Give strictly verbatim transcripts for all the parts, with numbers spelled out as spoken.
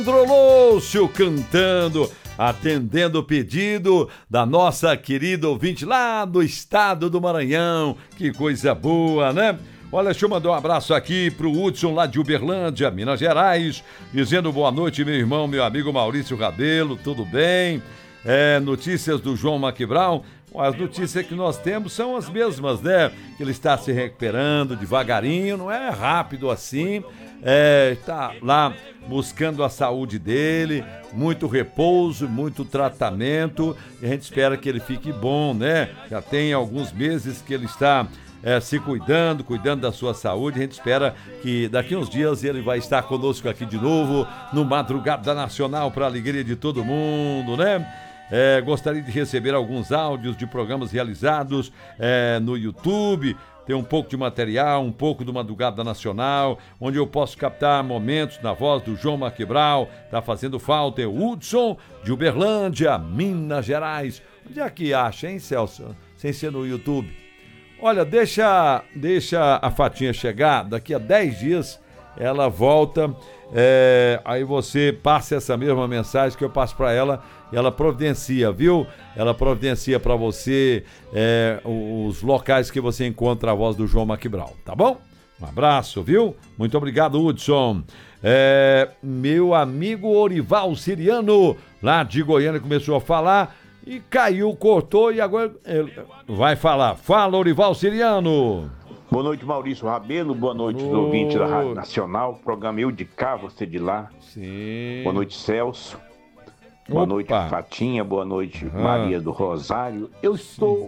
Leandro Lúcio cantando, atendendo o pedido da nossa querida ouvinte lá do estado do Maranhão. Que coisa boa, né? Olha, deixa eu mandar um abraço aqui pro Hudson lá de Uberlândia, Minas Gerais, dizendo boa noite, meu irmão, meu amigo Maurício Rabelo, tudo bem? É, notícias do João Maquibral. As notícias que nós temos são as mesmas, né? Que ele está se recuperando devagarinho, não é rápido assim. É, está lá buscando a saúde dele, muito repouso, muito tratamento, e a gente espera que ele fique bom, né? Já tem alguns meses que ele está é, se cuidando, cuidando da sua saúde. A gente espera que daqui uns dias ele vai estar conosco aqui de novo no Madrugada Nacional, para a alegria de todo mundo, né? É, gostaria de receber alguns áudios de programas realizados é, no YouTube. Tem um pouco de material, um pouco do Madrugada Nacional, onde eu posso captar momentos na voz do João Maquibral. Tá fazendo falta, é o Hudson de Uberlândia, Minas Gerais. Onde é que acha, hein, Celso? Sem ser no YouTube. Olha, deixa, deixa a Fatinha chegar, daqui a dez dias ela volta, é, aí você passa essa mesma mensagem que eu passo para ela e ela providencia, viu? Ela providencia para você é, os locais que você encontra a voz do João Maquibral, tá bom? Um abraço, viu? Muito obrigado, Hudson. É, meu amigo Orival Siriano, lá de Goiânia, começou a falar e caiu, cortou e agora ele vai falar. Fala, Orival Siriano. Boa noite, Maurício Rabelo. Boa noite, os ouvintes da Rádio Nacional. Programa Eu de Cá, você de lá. Sim. Boa noite, Celso. Boa Opa. noite, Fatinha. Boa noite, Uhum. Maria do Rosário. Eu estou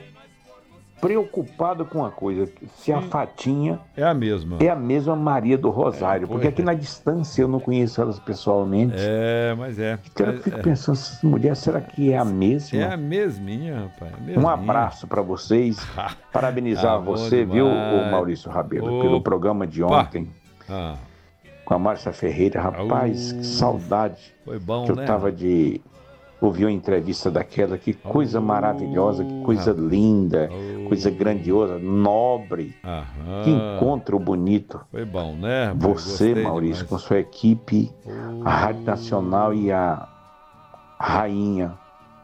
preocupado com uma coisa. Se a Fatinha É a mesma. é a mesma Maria do Rosário. É, porque aqui é. na distância eu não conheço elas pessoalmente. É, mas é. Então eu Mas fico é. pensando, essa mulher, será que é a mesma? É a mesminha, rapaz. A mesminha. Um abraço para vocês. Parabenizar Ah, bom você, viu, demais. ô Maurício Rabelo, Opa. pelo programa de ontem. Ah, Com a Márcia Ferreira. Rapaz, Au. que saudade foi bom, que eu né? tava de ouvir uma entrevista daquela. Que coisa Au. maravilhosa, que coisa Rapaz. linda, Au. coisa grandiosa, nobre. Aham. Que encontro bonito. Foi bom, né? rapaz? Você, Gostei Maurício, com demais. sua equipe, Oh. a Rádio Nacional e a rainha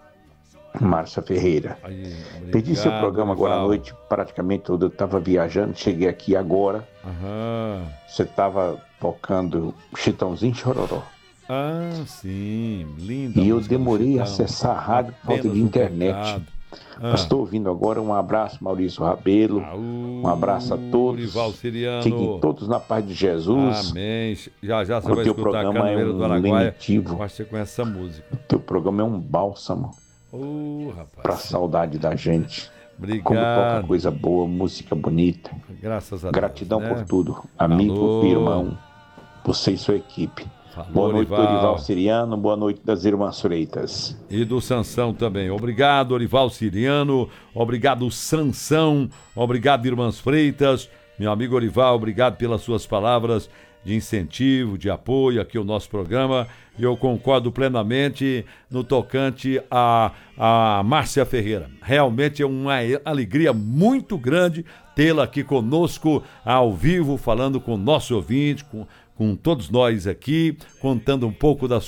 Márcia Ferreira. Aí, Perdi seu obrigado, programa agora à Orival. noite, praticamente todo. Eu estava viajando, cheguei aqui agora. Aham. Você estava tocando Chitãozinho Chororó. Ah, sim, linda. E eu música do demorei a Chitão. acessar a rádio por falta Apenas de um internet. pecado. Ah. Mas estou ouvindo agora. Um abraço, Maurício Rabelo. Au, Um abraço a todos. Orival Siriano. Fiquem todos na paz de Jesus. Amém. Já já você O vai teu escutar a programa é Canoeira do um Araguaia. lenitivo. Eu acho que você conhece essa música. O teu programa é um bálsamo Ô, para a rapaz. saudade da gente. Como toca Obrigado. coisa boa, música bonita. Graças a Deus. Gratidão né? por tudo. Amigo, Alô. irmão, você e sua equipe. Falou, Boa noite, Orival. Dorival Siriano. Boa noite das Irmãs Freitas. E do Sansão também. Obrigado, Orival Siriano. Obrigado, Sansão. Obrigado, Irmãs Freitas. Meu amigo Orival, obrigado pelas suas palavras de incentivo, de apoio aqui ao nosso programa. E eu concordo plenamente no tocante a, a Márcia Ferreira. Realmente é uma alegria muito grande tê-la aqui conosco, ao vivo, falando com o nosso ouvinte, com, com todos nós aqui, contando um pouco da